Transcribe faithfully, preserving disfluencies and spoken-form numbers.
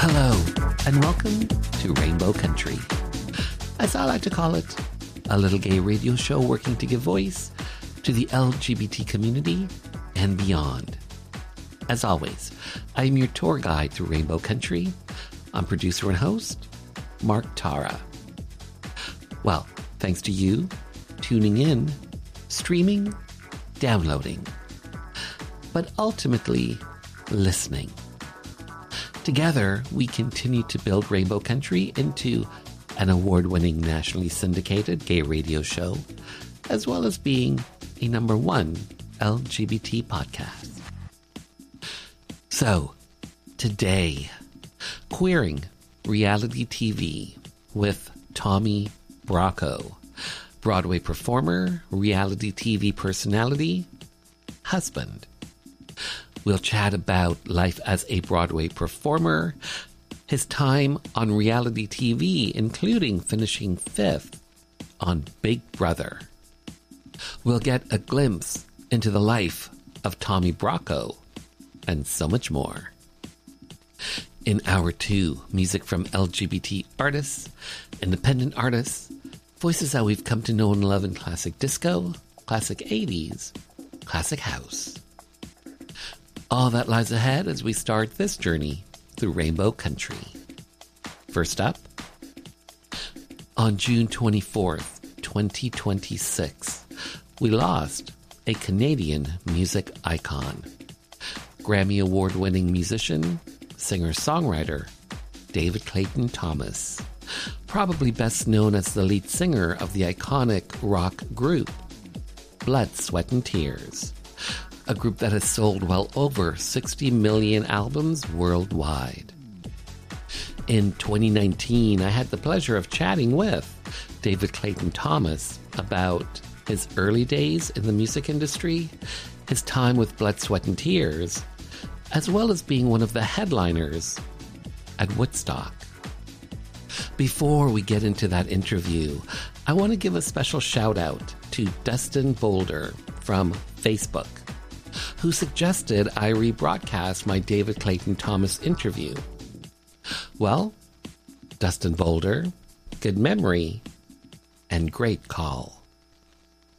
Hello, and welcome to Rainbow Country. As I like to call it, a little gay radio show working to give voice to the L G B T community and beyond. As always, I am your tour guide through Rainbow Country. I'm producer and host, Mark Tara. Well, thanks to you tuning in, streaming, downloading, but ultimately listening. Together, we continue to build Rainbow Country into an award-winning nationally syndicated gay radio show, as well as being a number one L G B T podcast. So, today, queering reality T V with Tommy Bracco, Broadway performer, reality T V personality, husband. We'll chat about life as a Broadway performer, his time on reality T V, including finishing fifth on Big Brother. We'll get a glimpse into the life of Tommy Bracco, and so much more. In hour two, music from L G B T artists, independent artists, voices that we've come to know and love in classic disco, classic eighties, classic house. All that lies ahead as we start this journey through Rainbow Country. First up, on June twenty-fourth, twenty twenty-six, we lost a Canadian music icon, Grammy Award-winning musician, singer-songwriter, David Clayton Thomas, probably best known as the lead singer of the iconic rock group, Blood, Sweat and Tears, a group that has sold well over sixty million albums worldwide. In twenty nineteen, I had the pleasure of chatting with David Clayton Thomas about his early days in the music industry, his time with Blood, Sweat and Tears, as well as being one of the headliners at Woodstock. Before we get into that interview, I want to give a special shout out to Dustin Boulder from Facebook, who suggested I rebroadcast my David Clayton Thomas interview. Well, Dustin Boulder, good memory and great call.